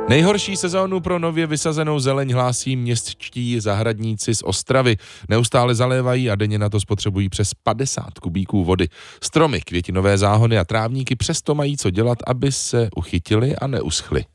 Nejhorší sezónu pro nově vysazenou zeleň hlásí městští zahradníci z Ostravy. Neustále zalévají a denně na to spotřebují přes 50 kubíků vody. Stromy, květinové záhony a trávníky přesto mají co dělat, aby se uchytili a neuschly.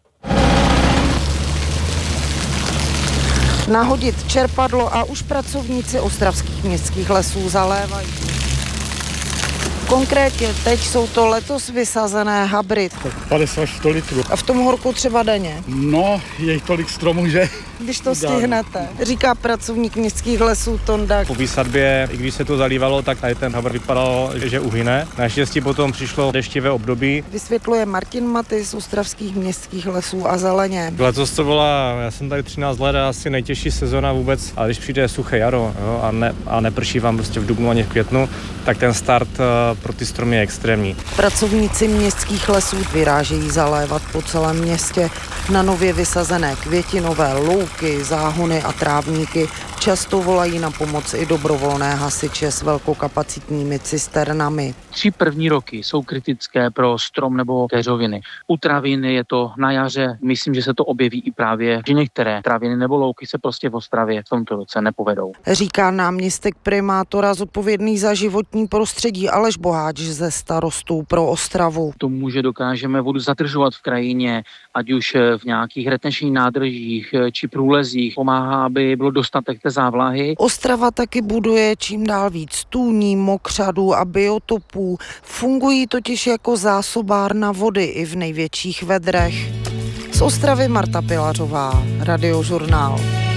Nahodit čerpadlo a už pracovníci ostravských městských lesů zalévají. Konkrétně teď jsou to letos vysazené habry. 50 až 100 litrů. A v tom horku třeba denně? No, je jich tolik stromů, že... Když to stihnete, říká pracovník městských lesů Tonda. Po výsadbě, i když se to zalívalo, tak tady ten habr vypadal, že uhyne. Naštěstí potom přišlo deštivé období. Vysvětluje Martin Maty z ostravských městských lesů a zeleně. Letos to byla, já jsem tady 13 let, asi nejtěžší sezona vůbec, ale když přijde suché jaro, jo, a neprší vám prostě v dubnu ani v květnu, tak ten start pro ty stromy je extrémní. Pracovníci městských lesů vyrážejí zalévat po celém městě na nově vysazené květinové louky, záhony a trávníky. Často volají na pomoc i dobrovolné hasiče s velkokapacitními cisternami. 3 první roky jsou kritické pro strom nebo keřoviny. U travin je to na jaře, myslím, že se to objeví i právě, že některé traviny nebo louky se prostě v Ostravě v tomto roce nepovedou. Říká náměstek primátora zodpovědný za životní prostředí Aleš Boháč ze Starostů pro Ostravu. Tomu, že dokážeme vodu zadržovat v krajině, ať už v nějakých retenčních nádržích či průlezích, pomáhá, aby bylo dostatek té závlahy. Ostrava taky buduje čím dál víc tůní, mokřadů a biotopů. Fungují totiž jako zásobárna vody i v největších vedrech. Z Ostravy Marta Pilařová, Radiožurnál.